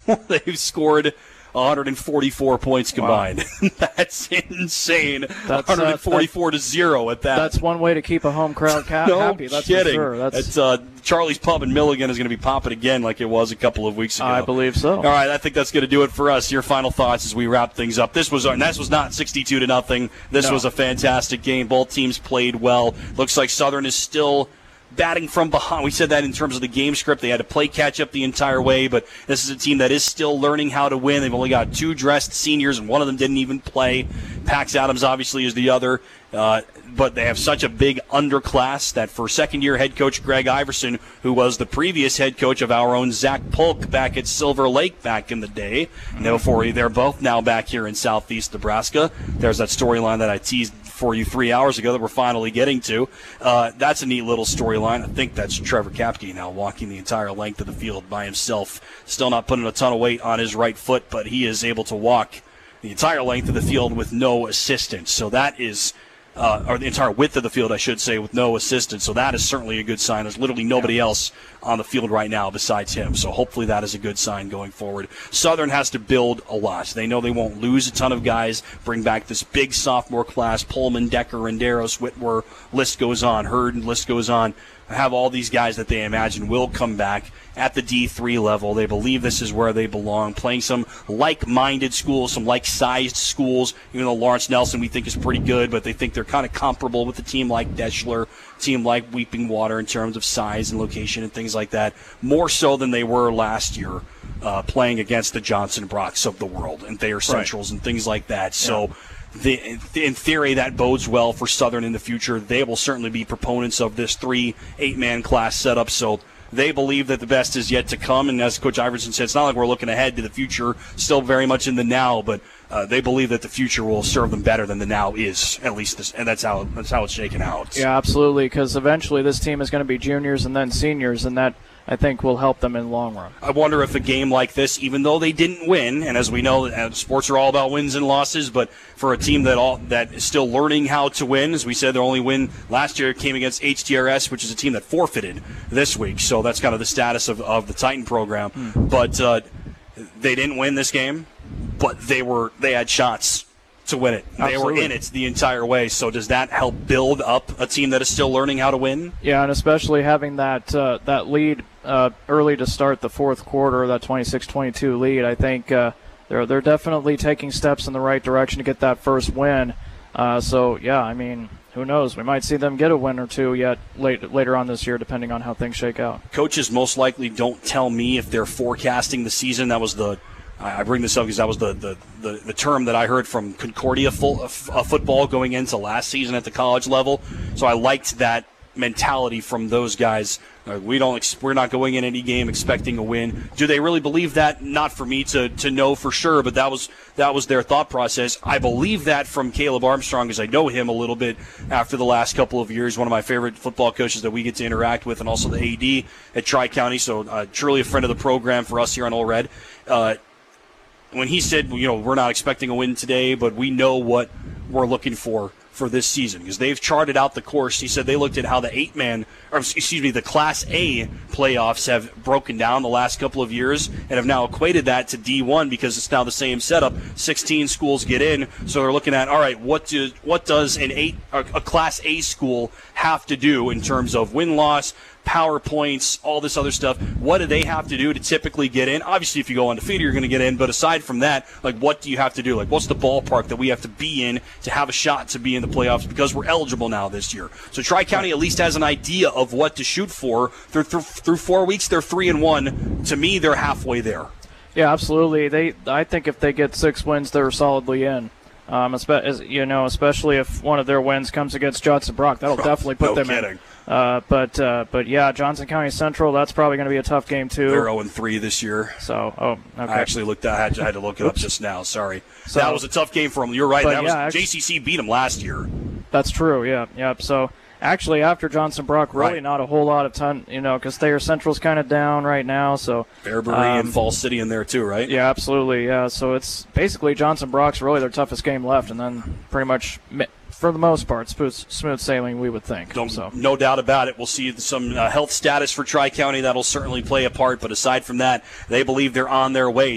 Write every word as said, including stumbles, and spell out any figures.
They've scored one hundred forty-four points combined. Wow. That's insane. That's, one hundred forty-four uh, to zero at that. That's one way to keep a home crowd ca- no happy. That's kidding. for sure. That's It's, uh, Charlie's Pub in Milligan is going to be popping again like it was a couple of weeks ago. I believe so. All right, I think that's going to do it for us. Your final thoughts as we wrap things up. This was our, and this was not sixty-two to nothing. This No. was a fantastic game. Both teams played well. Looks like Southern is still batting from behind. We said that in terms of the game script. They had to play catch up the entire way, but this is a team that is still learning how to win. They've only got two dressed seniors, and one of them didn't even play. Pax Adams obviously is the other, uh, but they have such a big underclass that for second-year head coach Greg Iverson, who was the previous head coach of our own Zach Polk back at Silver Lake back in the day, mm-hmm. therefore they're both now back here in southeast Nebraska. There's that storyline that I teased for you three hours ago that we're finally getting to. Uh, that's a neat little storyline. I think that's Trevor Kapke now walking the entire length of the field by himself. Still not putting a ton of weight on his right foot, but he is able to walk the entire length of the field with no assistance. So that is, uh, or the entire width of the field, I should say, with no assistance. So that is certainly a good sign. There's literally nobody yeah. else on the field right now besides him. So hopefully that is a good sign going forward. Southern has to build a lot. They know they won't lose a ton of guys, bring back this big sophomore class, Pullman, Decker, and Daros, Whitwer, list goes on, Hurd, and list goes on. Have all these guys that they imagine will come back at the D three level. They believe this is where they belong, playing some like-minded schools, some like-sized schools, even though Lawrence Nelson we think is pretty good, but they think they're kind of comparable with a team like Deschler, team like Weeping Water in terms of size and location and things like that, more so than they were last year uh, playing against the Johnson Brocks of the world and Thayer Centrals right. and things like that. So. Yeah. The, in theory, that bodes well for Southern in the future. They will certainly be proponents of this three, eight-man class setup, so they believe that the best is yet to come. And as Coach Iverson said, it's not like we're looking ahead to the future, still very much in the now, but uh, they believe that the future will serve them better than the now is, at least, this, and that's how that's how it's shaken out. Yeah, absolutely, because eventually this team is going to be juniors and then seniors, and that I think will help them in the long run. I wonder if a game like this, even though they didn't win, and as we know, uh, sports are all about wins and losses, but for a team that all that is still learning how to win, as we said, their only win last year came against H T R S, which is a team that forfeited this week. So that's kind of the status of, of the Titan program. Hmm. But uh, they didn't win this game, but they were they had shots to win it. Absolutely. They were in it the entire way. So does that help build up a team that is still learning how to win? Yeah, and especially having that uh, that lead uh, early to start the fourth quarter, that twenty-six twenty-two lead, I think uh, they're they're definitely taking steps in the right direction to get that first win. Uh, so, yeah, I mean, who knows? We might see them get a win or two yet late, later on this year, depending on how things shake out. Coaches most likely don't tell me if they're forecasting the season. That was the I bring this up because that was the, the, the, the term that I heard from Concordia full, uh, football going into last season at the college level. So I liked that mentality from those guys. Uh, we don't, ex- we're not going in any game expecting a win. Do they really believe that? Not for me to, to know for sure, but that was that was their thought process. I believe that from Caleb Armstrong because I know him a little bit after the last couple of years. One of my favorite football coaches that we get to interact with, and also the A D at Tri-County. So uh, truly a friend of the program for us here on Ole Red. Uh, When he said, you know, we're not expecting a win today, but we know what we're looking for for this season because they've charted out the course. He said they looked at how the eight-man, or excuse me, the Class A playoffs have broken down the last couple of years and have now equated that to D one because it's now the same setup. sixteen schools get in, so they're looking at, all right, what do what does an eight a Class A school have to do in terms of win-loss, power points, all this other stuff? What do they have to do to typically get in? Obviously, if you go undefeated, you're going to get in. But aside from that, like, what do you have to do? Like, what's the ballpark that we have to be in to have a shot to be in the playoffs because we're eligible now this year? So Tri-County at least has an idea of what to shoot for. Through, through, through four weeks, they're three and one. To me, they're halfway there. Yeah, absolutely. They, I think if they get six wins, they're solidly in. Um, espe- you know, especially if one of their wins comes against Johnson Brock, that'll definitely put no them kidding. in. Uh, but uh, but yeah, Johnson County Central, that's probably going to be a tough game too. They're oh and three this year. So oh, okay. I actually looked. I had, I had to look it up just now. Sorry, so, that was a tough game for them. You're right. That yeah, was actually, J C C beat them last year. That's true. Yeah, yeah. So actually, after Johnson Brock, really right. not a whole lot of ton, you know, because Thayer Central's kind of down right now. So Fairbury um, and Falls City in there too, right? Yeah, absolutely. Yeah. So it's basically Johnson Brock's really their toughest game left, and then pretty much, for the most part, smooth, smooth sailing, we would think. Don't, so. No doubt about it. We'll see some uh, health status for Tri-County. That'll certainly play a part. But aside from that, they believe they're on their way